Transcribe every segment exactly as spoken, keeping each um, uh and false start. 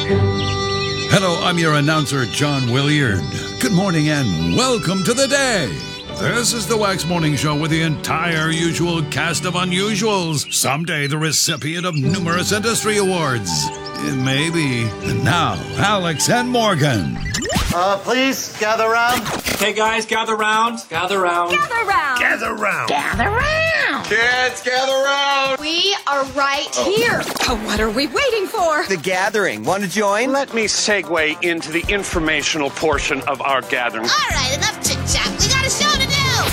Hello, I'm your announcer, John Williard. Good morning and welcome to the day. This is the Wax Morning Show with the entire usual cast of unusuals. Someday the recipient of numerous industry awards. Maybe. And now, Alex and Morgan. Uh, please, gather round. Okay, guys, gather round. Gather round. Gather round. Gather round. Gather round. Kids, gather round. We are right here. Oh, what are we waiting for? The gathering. Want to join? Let me segue into the informational portion of our gathering. All right, enough chit-chat. We got a show to do.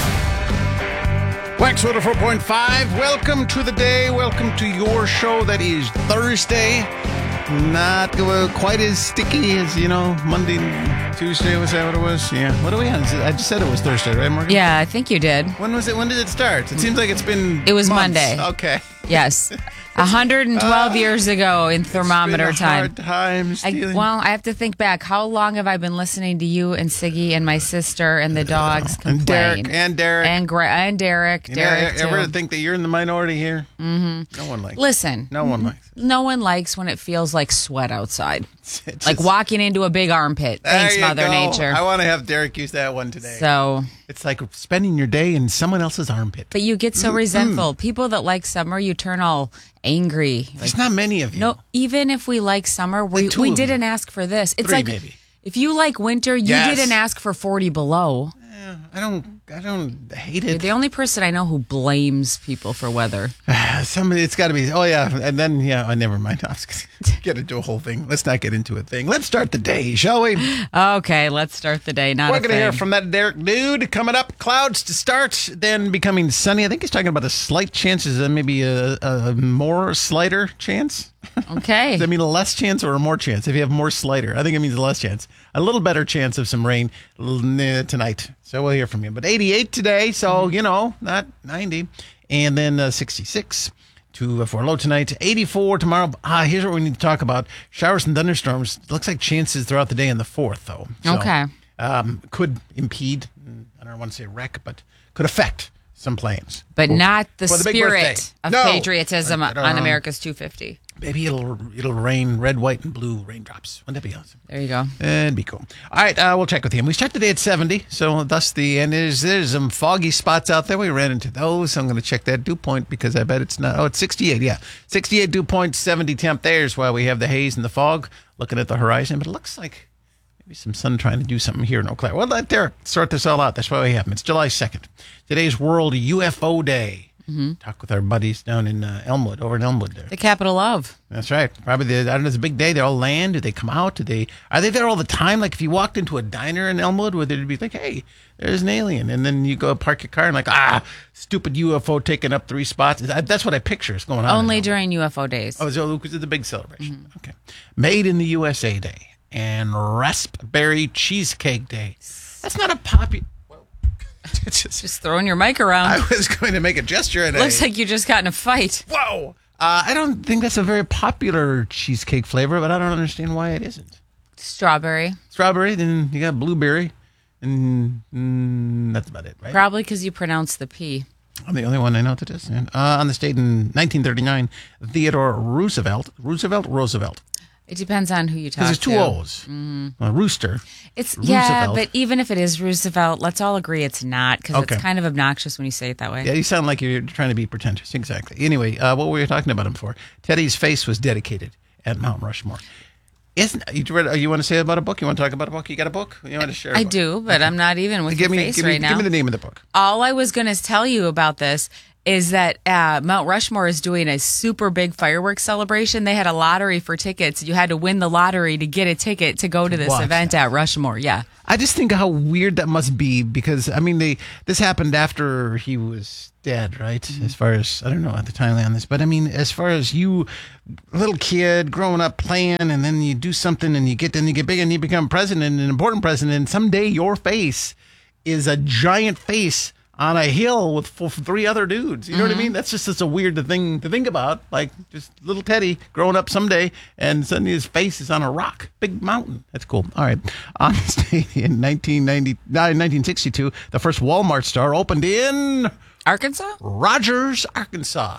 Wax one oh four point five, welcome to the day. Welcome to your show that is Thursday. Not uh, quite as sticky as, you know, Monday, Tuesday. Was that what it was? Yeah. What are we on? I just said it was Thursday, right, Morgan? Yeah, I think you did. When was it? When did it start? It seems like it's been It was months. Monday. Okay. Yes. one hundred twelve uh, years ago in thermometer it's been a time. hard time I, stealing. well, I have to think back. How long have I been listening to you and Siggy and my sister and the dogs complain? And Derek. And Derek. And, Gra- and Derek. You Derek, know, ever too. think that you're in the minority here? Mm-hmm. No one likes Listen. it. No one likes it. No one likes when it feels like sweat outside. It's like just, walking into a big armpit. Thanks, there you Mother go. Nature. I want to have Derek use that one today. So, it's like spending your day in someone else's armpit. but you get so resentful. People that like summer, you turn all angry. There's not many of you. No, even if we like summer, we, Like two we of you. didn't ask for this. It's Three, like maybe. if you like winter, you Yes. didn't ask for forty below. Yeah, I don't. I don't hate You're it. the only person I know who blames people for weather. Somebody, it's got to be. Oh yeah, and then yeah. I never mind. I was gonna get into a whole thing. Let's not get into a thing. Let's start the day, shall we? Okay, let's start the day. Not We're a going to hear thing. from that Derek dude coming up. Clouds to start, then becoming sunny. I think he's talking about the slight chances, and maybe a, a more slighter chance. Okay. Does that mean a less chance or a more chance? If you have more slighter, I think it means a less chance. A little better chance of some rain uh, tonight. So we'll hear from you. But eighty-eight today, so, you know, not ninety. And then uh, sixty-six to uh, for a low tonight. eighty-four tomorrow. Ah, here's what we need to talk about. Showers and thunderstorms. Looks like chances throughout the day in the fourth, though. So, Okay. Um, could impede, I don't want to say wreck, but could affect some planes. But not the For the big birthday. spirit of No. patriotism I don't on know. America's two fifty. Maybe it'll it'll rain red, white, and blue raindrops. Wouldn't that be awesome? There you go. It'd be cool. All right, uh, we'll check with him. We start the day at seventy, so thus the and there's there's some foggy spots out there. We ran into those. So I'm going to check that dew point because I bet it's not. Oh, it's sixty-eight. Yeah, sixty-eight dew point, seventy temp. There's why we have the haze and the fog looking at the horizon. But it looks like maybe some sun trying to do something here in Eau Claire. Well, let Derek sort this all out. That's why we have him. It's July second. Today's World U F O Day. Mm-hmm. Talk with our buddies down in uh, Elmwood, over in Elmwood there. The capital of. That's right. Probably, the, I don't know, it's a big day. They all land. Do they come out? Do they, are they there all the time? Like if you walked into a diner in Elmwood, would it be like, hey, there's an alien. And then you go park your car and like, ah, stupid U F O taking up three spots. That's what I picture is going on. Only during U F O days. Oh, so because it's a big celebration. Mm-hmm. Okay. Made in the U S A Day and Raspberry Cheesecake Day. That's not a popular. just, just throwing your mic around. I was going to make a gesture. And Looks I, like you just got in a fight. Whoa. Uh, I don't think that's a very popular cheesecake flavor, but I don't understand why it isn't. Strawberry. Strawberry, then you got blueberry, and mm, that's about it, right? Probably because you pronounce the P. I'm the only one I know that does. Uh, on the state in nineteen thirty-nine, Theodore Roosevelt, Roosevelt, Roosevelt. It depends on who you talk to. Because there's two O's. Mm-hmm. Uh, Rooster. It's Roosevelt. Yeah, but even if it is Roosevelt, let's all agree it's not because Okay. it's kind of obnoxious when you say it that way. Yeah, you sound like you're trying to be pretentious. Exactly. Anyway, uh, what were we talking about him for? Teddy's face was dedicated at Mount Rushmore. Isn't you, read, you want to say about a book? You want to talk about a book? You got a book? You want to share? A I book? do, but I'm not even with give your me, face give me, right now. Give me the name of the book. All I was going to tell you about this is that uh, Mount Rushmore is doing a super big fireworks celebration. They had a lottery for tickets. You had to win the lottery to get a ticket to go to this Watch event that. at Rushmore. Yeah. I just think how weird that must be because, I mean, they this happened after he was dead, right? Mm-hmm. As far as, I don't know at the time on this, but I mean, as far as you, little kid growing up playing and then you do something and you get, then you get big and you become president, an important president, and someday your face is a giant face on a hill with four, three other dudes. You know mm-hmm. what I mean? That's just such a weird thing to think about. Like just little Teddy growing up someday and suddenly his face is on a rock, big mountain. That's cool. All right. On this day in nineteen ninety, nineteen sixty-two, the first Walmart store opened in Arkansas? Rogers, Arkansas.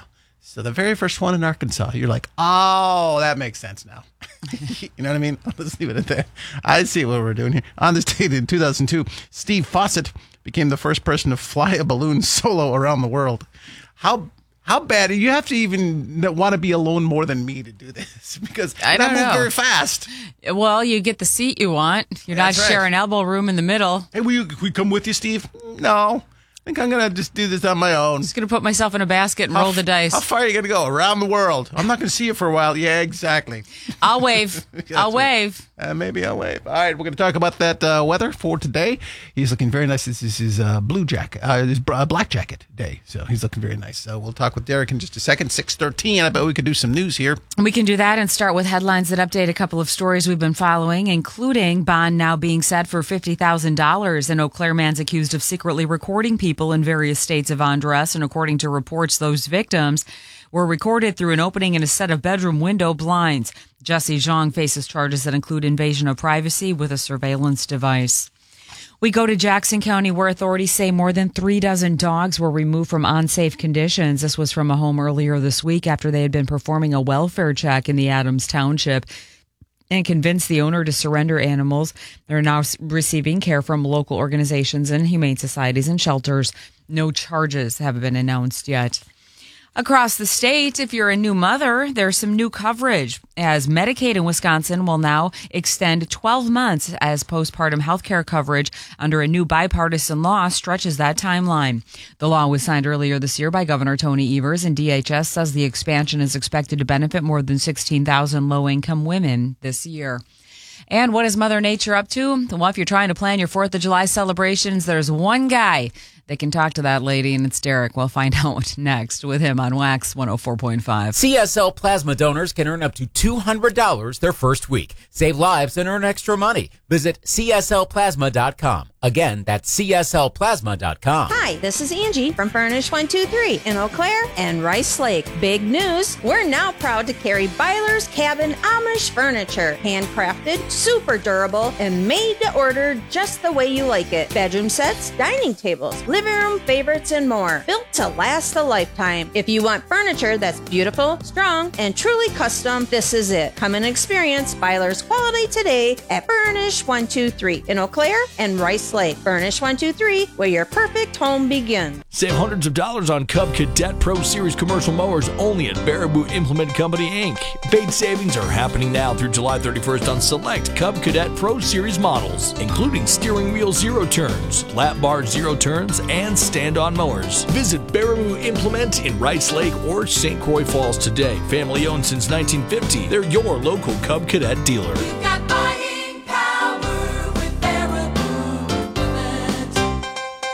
So the very first one in Arkansas, you're like, oh, that makes sense now. You know what I mean? Let's leave it at that. I see what we're doing here. On this date in two thousand two, Steve Fawcett became the first person to fly a balloon solo around the world. How how bad? You have to even want to be alone more than me to do this because I I don't move know. very fast. Well, you get the seat you want. You're That's not right. sharing elbow room in the middle. Hey, will you, will you come with you, Steve? No. I think I'm going to just do this on my own. Just going to put myself in a basket and roll the dice. How far are you going to go? Around the world. I'm not going to see you for a while. Yeah, exactly. I'll wave. That's I'll right. wave. Uh, maybe I'll wave. All right, we're going to talk about that uh, weather for today. He's looking very nice. This is his uh, blue jacket, uh, his uh, black jacket day. So he's looking very nice. So we'll talk with Derek in just a second. six thirteen. I bet we could do some news here. We can do that and start with headlines that update a couple of stories we've been following, including bond now being set for fifty thousand dollars. An Eau Claire man's accused of secretly recording people in various states of undress. And according to reports, those victims were recorded through an opening in a set of bedroom window blinds. Jesse Zhang faces charges that include invasion of privacy with a surveillance device. We go to Jackson County, where authorities say more than three dozen dogs were removed from unsafe conditions. This was from a home earlier this week after they had been performing a welfare check in the Adams Township and convinced the owner to surrender animals. They're now receiving care from local organizations and humane societies and shelters. No charges have been announced yet. Across the state, if you're a new mother, there's some new coverage, as Medicaid in Wisconsin will now extend twelve months as postpartum health care coverage under a new bipartisan law stretches that timeline. The law was signed earlier this year by Governor Tony Evers, and D H S says the expansion is expected to benefit more than sixteen thousand low-income women this year. And what is Mother Nature up to? Well, if you're trying to plan your fourth of July celebrations, there's one guy that can talk to that lady, and it's Derek. We'll find out next with him on Wax one oh four point five. C S L plasma donors can earn up to two hundred dollars their first week. Save lives and earn extra money. Visit C S L plasma dot com. Again, that's C S L plasma dot com. Hi, this is Angie from Furnish one two three in Eau Claire and Rice Lake. Big news, we're now proud to carry Byler's Cabin Amish furniture. Handcrafted, super durable, and made to order just the way you like it. Bedroom sets, dining tables, living room favorites, and more. Built to last a lifetime. If you want furniture that's beautiful, strong, and truly custom, this is it. Come and experience Byler's quality today at Furnish one two three in Eau Claire and Rice Lake. Furnish one two three, where your perfect home begins. Save hundreds of dollars on Cub Cadet Pro Series commercial mowers only at Baraboo Implement Company, Incorporated. Paid savings are happening now through July thirty-first on select Cub Cadet Pro Series models, including steering wheel zero turns, lap bar zero turns, and stand-on mowers. Visit Baraboo Implement in Rice Lake or Saint Croix Falls today. Family owned since nineteen fifty. They're your local Cub Cadet dealer. We've got buying power with Baraboo Implement.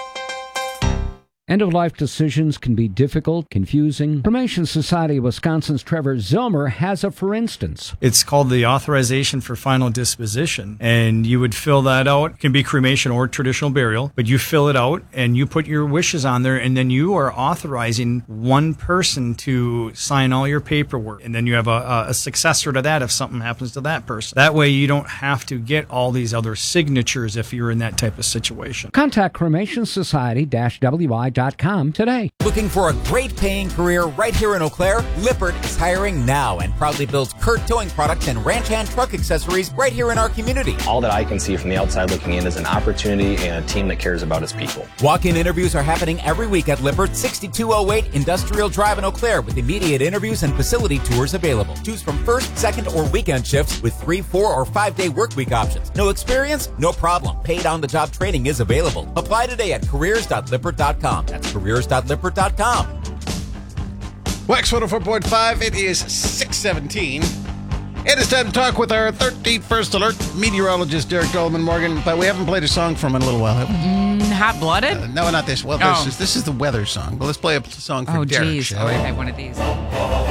End-of-life decisions can be difficult, confusing. Cremation Society of Wisconsin's Trevor Zilmer has a for instance. It's called the Authorization for Final Disposition, and you would fill that out. It can be cremation or traditional burial, but you fill it out and you put your wishes on there, and then you are authorizing one person to sign all your paperwork, and then you have a, a successor to that if something happens to that person. That way you don't have to get all these other signatures if you're in that type of situation. Contact cremation society dash w i dot com today. Looking for a great paying career right here in Eau Claire? Lippert is hiring now and proudly builds Kurt towing products and ranch hand truck accessories right here in our community. All that I can see from the outside looking in is an opportunity and a team that cares about its people. Walk-in interviews are happening every week at Lippert, sixty-two oh eight Industrial Drive in Eau Claire, with immediate interviews and facility tours available. Choose from first, second, or weekend shifts with three, four, or five-day work week options. No experience? No problem. Paid on-the-job training is available. Apply today at careers dot lippert dot com. That's careers dot lippert dot com. Wax one oh four point five, it is six seventeen. It is time to talk with our thirty-first alert meteorologist, Derek Dolman Morgan, but we haven't played a song from him in a little while, have we? Mm, hot-blooded? Uh, no, not this. Well, Oh. this, is, this is the weather song, but let's play a song for Oh, Derek. geez. shall Oh, we? I have one of these.